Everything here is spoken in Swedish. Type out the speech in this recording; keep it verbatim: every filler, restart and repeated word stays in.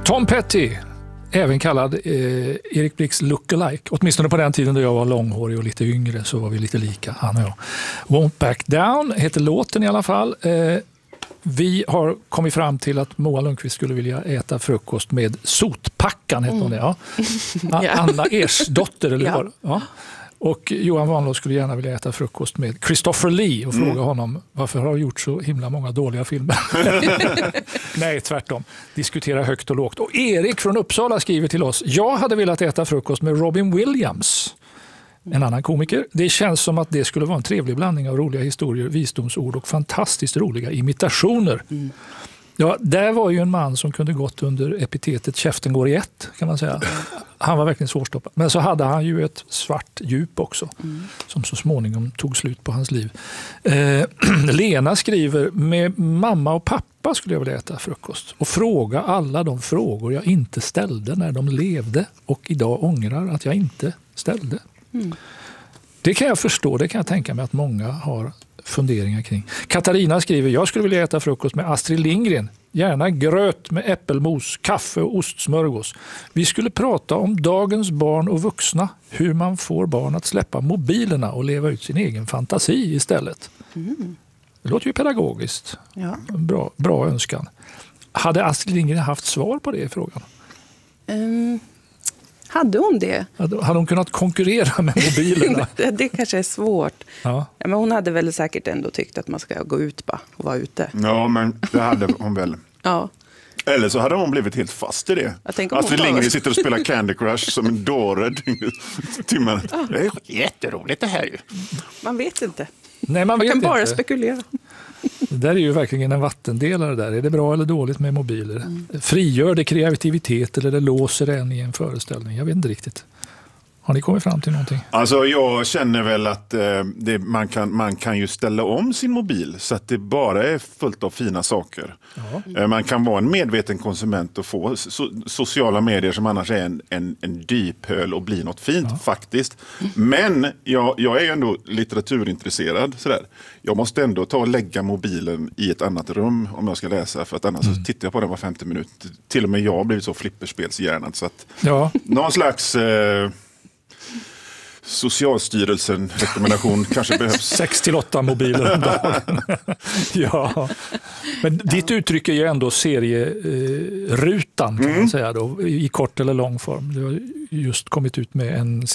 Tom Petty, även kallad eh, Erik Blix lookalike. Åtminstone på den tiden då jag var långhårig och lite yngre så var vi lite lika, han och jag. Won't Back Down heter låten i alla fall. Eh, vi har kommit fram till att Moa Lundqvist skulle vilja äta frukost med sotpackan, heter hon det, ja. Anna Ersdotter, eller ja. vad? Ja. Och Johan Wanlås skulle gärna vilja äta frukost med Christopher Lee och fråga mm. honom varför har du gjort så himla många dåliga filmer. Nej, tvärtom. Diskutera högt och lågt. Och Erik från Uppsala skriver till oss: jag hade velat äta frukost med Robin Williams, en annan komiker. Det känns som att det skulle vara en trevlig blandning av roliga historier, visdomsord och fantastiskt roliga imitationer. Mm. Ja, där var ju en man som kunde gått under epitetet käften går i ett, kan man säga. Han var verkligen svårstoppad. Men så hade han ju ett svart djup också, mm. som så småningom tog slut på hans liv. Eh, Lena skriver: med mamma och pappa skulle jag vilja äta frukost och fråga alla de frågor jag inte ställde när de levde och idag ångrar att jag inte ställde. Mm. Det kan jag förstå, det kan jag tänka mig att många har funderingar kring. Katarina skriver: jag skulle vilja äta frukost med Astrid Lindgren. Gärna gröt med äppelmos, kaffe och ostsmörgås. Vi skulle prata om dagens barn och vuxna. Hur man får barn att släppa mobilerna och leva ut sin egen fantasi istället. Mm. Det låter ju pedagogiskt. Ja. Bra, bra önskan. Hade Astrid Lindgren haft svar på det i frågan? Um. Hade hon det? Hade hon kunnat konkurrera med mobilerna? det, det kanske är svårt. Ja. Ja, men hon hade väl säkert ändå tyckt att man ska gå ut bara och vara ute. Ja, men det hade hon väl. Ja. Eller så hade hon blivit helt fast i det. Astrid Lindgren sitter och spelar Candy Crush som en dåre. Timmen. Ja. Det är jätteroligt det här ju. Man vet inte. Nej, man, man vet kan bara inte. spekulera. Det där är ju verkligen en vattendelare där. Är det bra eller dåligt med mobiler? Mm. Frigör det kreativitet eller det låser en i en föreställning? Jag vet inte riktigt. Har ni kommit fram till någonting? Alltså jag känner väl att eh, det, man, kan, man kan ju ställa om sin mobil så att det bara är fullt av fina saker. Eh, man kan vara en medveten konsument och få so, sociala medier som annars är en, en, en dyphöl och bli något fint, ja. Faktiskt. Men jag, jag är ju ändå litteraturintresserad. Sådär. Jag måste ändå ta och lägga mobilen i ett annat rum om jag ska läsa, för att annars mm. så tittar jag på den var femtio minuter. Till och med jag har blivit så flipperspelshjärnad så att ja. Någon slags... Eh, Socialstyrelsen rekommendation kanske behövs. Sex till åtta mobiler om dagen. Ja. Men ditt uttryck är ju ändå serierutan, kan mm. man säga då, i kort eller lång form. Du har just kommit ut med en